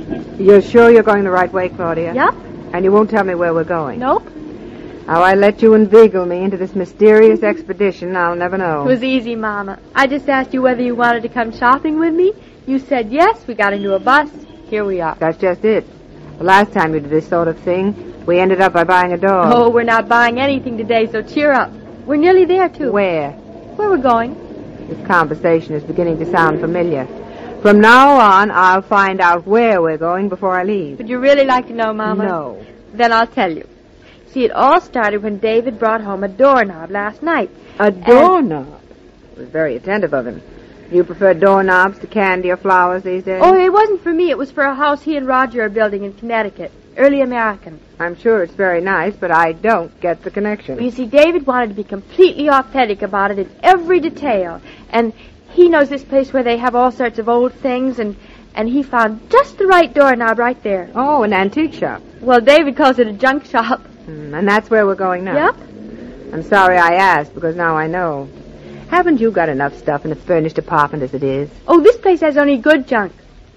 You're sure you're going the right way, Claudia? Yep. And you won't tell me where we're going? Nope. How I let you inveigle me into this mysterious expedition, I'll never know. It was easy, Mama. I just asked you whether you wanted to come shopping with me. You said yes. We got into a bus. Here we are. That's just it. The last time you did this sort of thing, we ended up by buying a dog. Oh, we're not buying anything today, so cheer up. We're nearly there, too. Where? Where we're going. This conversation is beginning to sound familiar. From now on, I'll find out where we're going before I leave. Would you really like to know, Mama? No. Then I'll tell you. See, it all started when David brought home a doorknob last night. A doorknob? It was very attentive of him. Do you prefer doorknobs to candy or flowers these days? Oh, it wasn't for me. It was for a house he and Roger are building in Connecticut. Early American. I'm sure it's very nice, but I don't get the connection. You see, David wanted to be completely authentic about it in every detail. And he knows this place where they have all sorts of old things, and he found just the right doorknob right there. Oh, an antique shop. Well, David calls it a junk shop. And that's where we're going now? Yep. I'm sorry I asked, because now I know. Haven't you got enough stuff in the furnished apartment as it is? Oh, this place has only good junk.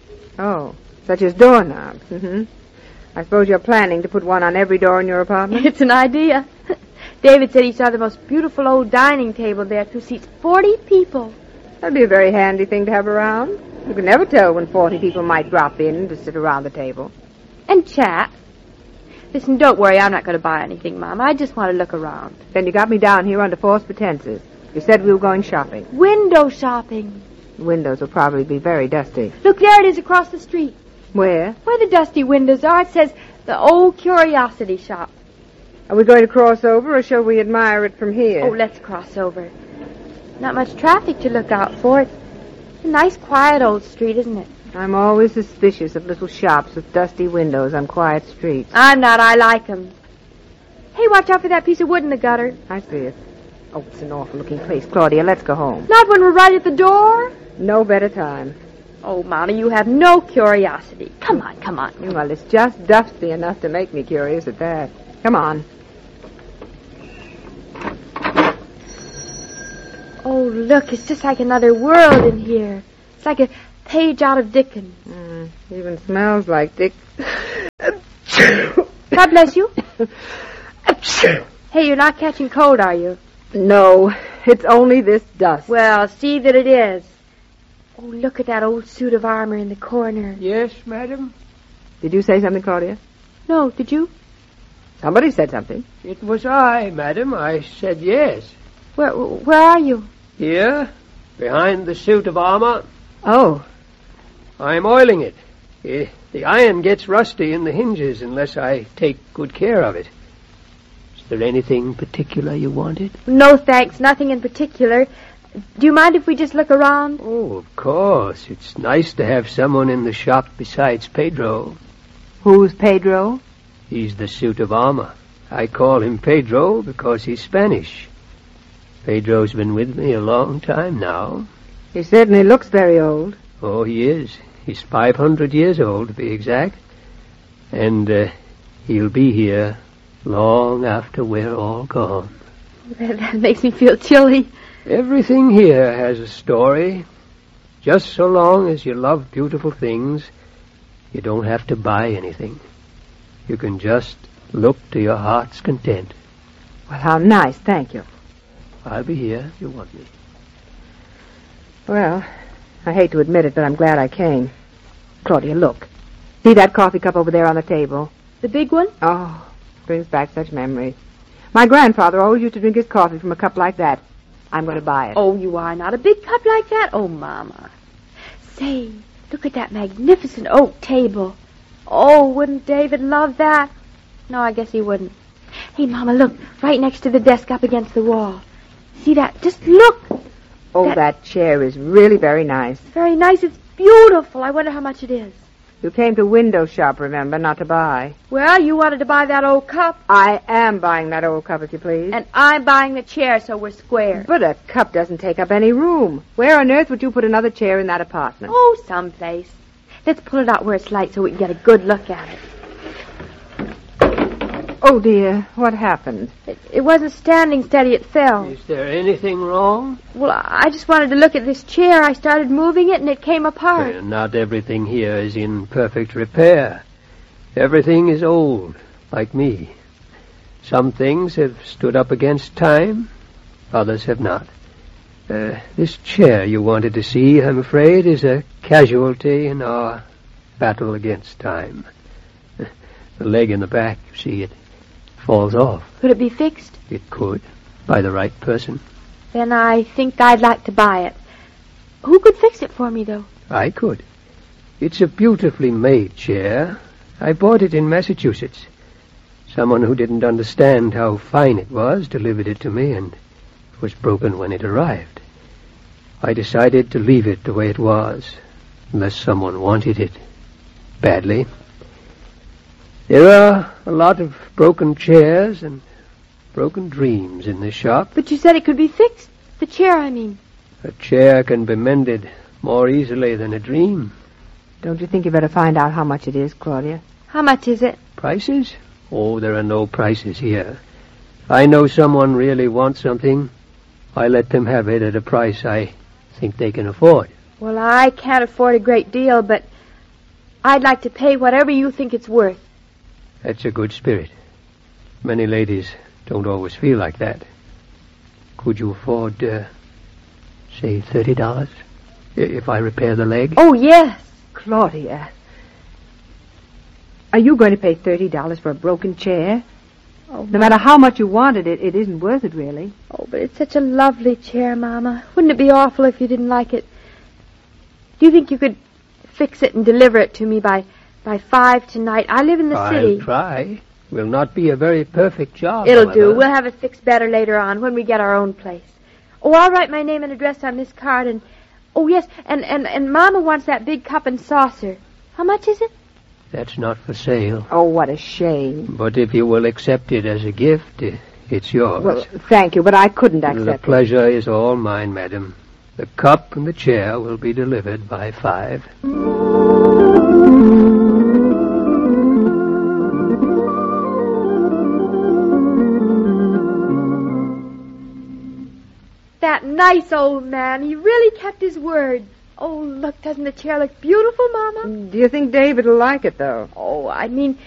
Oh, such as doorknobs. Mm-hmm. I suppose you're planning to put one on every door in your apartment? It's an idea. David said he saw the most beautiful old dining table there to seat 40 people. That'd be a very handy thing to have around. You can never tell when 40 people might drop in to sit around the table. And chat. Listen, don't worry, I'm not going to buy anything, Mama. I just want to look around. Then you got me down here under false pretenses. You said we were going shopping. Window shopping. The windows will probably be very dusty. Look, there it is across the street. Where? Where the dusty windows are, it says the Old Curiosity Shop. Are we going to cross over, or shall we admire it from here? Oh, let's cross over. Not much traffic to look out for. It's a nice, quiet old street, isn't it? I'm always suspicious of little shops with dusty windows on quiet streets. I'm not. I like them. Hey, watch out for that piece of wood in the gutter. I see it. Oh, it's an awful-looking place. Claudia, let's go home. Not when we're right at the door. No better time. Oh, Mama, you have no curiosity. Come on, come on. Well, it's just dusty enough to make me curious at that. Come on. Oh, look, it's just like another world in here. It's like a page out of Dickens. Even smells like Dick. God bless you. Hey, you're not catching cold, are you? No, it's only this dust. Well, see that it is. Oh, look at that old suit of armor in the corner. Yes, madam? Did you say something, Claudia? No, did you? Somebody said something. It was I, madam. I said yes. Where are you? Here, behind the suit of armor. Oh. I'm oiling it. The iron gets rusty in the hinges unless I take good care of it. Is there anything particular you wanted? No, thanks. Nothing in particular. Do you mind if we just look around? Oh, of course. It's nice to have someone in the shop besides Pedro. Who's Pedro? He's the suit of armor. I call him Pedro because he's Spanish. Pedro's been with me a long time now. He certainly looks very old. Oh, he is. He's 500 years old, to be exact. And he'll be here long after we're all gone. That makes me feel chilly. Everything here has a story. Just so long as you love beautiful things, you don't have to buy anything. You can just look to your heart's content. Well, how nice. Thank you. I'll be here if you want me. Well, I hate to admit it, but I'm glad I came. Claudia, look. See that coffee cup over there on the table? The big one? Oh, brings back such memories. My grandfather always used to drink his coffee from a cup like that. I'm going to buy it. Oh, you are not. A big cup like that? Oh, Mama. Say, look at that magnificent oak table. Oh, wouldn't David love that? No, I guess he wouldn't. Hey, Mama, look. Right next to the desk up against the wall. See that? Just look. Oh, that chair is really very nice. Very nice. It's beautiful. I wonder how much it is. You came to window shop, remember, not to buy. Well, you wanted to buy that old cup. I am buying that old cup, if you please. And I'm buying the chair, so we're square. But a cup doesn't take up any room. Where on earth would you put another chair in that apartment? Oh, someplace. Let's pull it out where it's light so we can get a good look at it. Oh, dear. What happened? It wasn't standing steady. It fell. Is there anything wrong? Well, I just wanted to look at this chair. I started moving it, and it came apart. Well, not everything here is in perfect repair. Everything is old, like me. Some things have stood up against time. Others have not. This chair you wanted to see, I'm afraid, is a casualty in our battle against time. The leg in the back, you see, it falls off. Could it be fixed? It could, by the right person. Then I think I'd like to buy it. Who could fix it for me, though? I could. It's a beautifully made chair. I bought it in Massachusetts. Someone who didn't understand how fine it was delivered it to me, and it was broken when it arrived. I decided to leave it the way it was, unless someone wanted it badly. There are a lot of broken chairs and broken dreams in this shop. But you said it could be fixed. The chair, I mean. A chair can be mended more easily than a dream. Don't you think you better find out how much it is, Claudia? How much is it? Prices? Oh, there are no prices here. If I know someone really wants something, I let them have it at a price I think they can afford. Well, I can't afford a great deal, but I'd like to pay whatever you think it's worth. That's a good spirit. Many ladies don't always feel like that. Could you afford, say, $30? If I repair the leg? Oh, yes. Claudia. Are you going to pay $30 for a broken chair? Oh, no matter how much you wanted it, it isn't worth it, really. Oh, but it's such a lovely chair, Mama. Wouldn't it be awful if you didn't like it? Do you think you could fix it and deliver it to me by 5 tonight? I live in the city. I'll try. Will not be a very perfect job, It'll however. do. We'll have it fixed better later on when we get our own place. Oh, I'll write my name and address on this card and... Oh, yes, and Mama wants that big cup and saucer. How much is it? That's not for sale. Oh, what a shame. But if you will accept it as a gift, it's yours. Well, thank you, but I couldn't accept The it. pleasure is all mine, madam. The cup and the chair will be delivered by 5. That nice old man. He really kept his word. Oh, look, doesn't the chair look beautiful, Mama? Do you think David will like it, though? Oh, I mean,